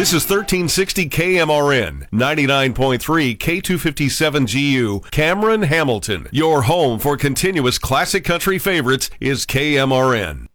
This is 1360 KMRN, 99.3 K257GU, Cameron, Hamilton. Your home for continuous classic country favorites is KMRN.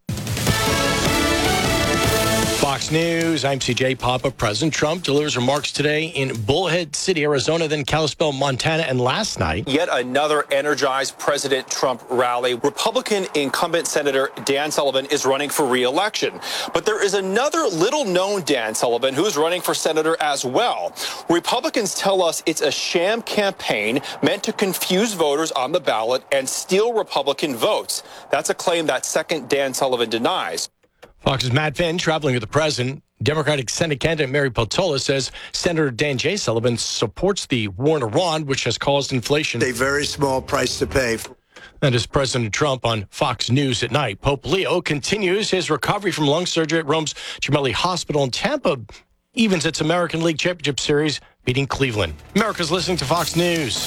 Fox News, I'm CJ Papa. President Trump delivers remarks today in Bullhead City, Arizona, then Kalispell, Montana, and last night. Yet another energized President Trump rally. Republican incumbent Senator Dan Sullivan is running for re-election. But there is another little-known Dan Sullivan who's running for senator as well. Republicans tell us it's a sham campaign meant to confuse voters on the ballot and steal Republican votes. That's a claim that second Dan Sullivan denies. Fox's Matt Finn traveling with the president. Democratic Senate candidate Mary Peltola says Senator Dan J. Sullivan supports the war in Iran, which has caused inflation. A very small price to pay. That is President Trump on Fox News at night. Pope Leo continues his recovery from lung surgery at Rome's Gemelli Hospital in Tampa. Evens its American League Championship Series, beating Cleveland. America's listening to Fox News.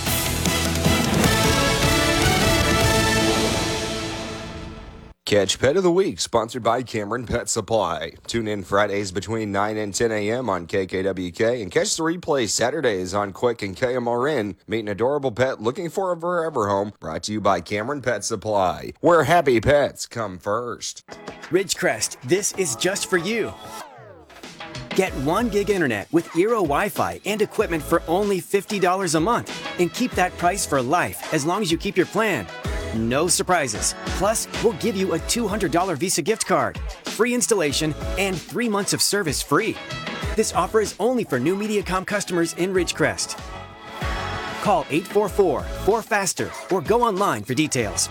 Catch Pet of the Week, sponsored by Cameron Pet Supply. Tune in Fridays between 9 and 10 a.m. on KKWK and catch the replay Saturdays on Quick and KMRN. Meet an adorable pet looking for a forever home. Brought to you by Cameron Pet Supply, where happy pets come first. Ridgecrest, this is just for you. Get 1 gig internet with Eero Wi-Fi and equipment for only $50 a month. And keep that price for life as long as you keep your plan. No surprises. Plus, we'll give you a $200 Visa gift card, free installation, and 3 months of service free. This offer is only for new Mediacom customers in Ridgecrest. Call 844-4FASTER or go online for details.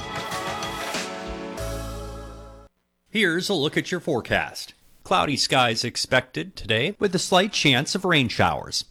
Here's a look at your forecast. Cloudy skies expected today with a slight chance of rain showers.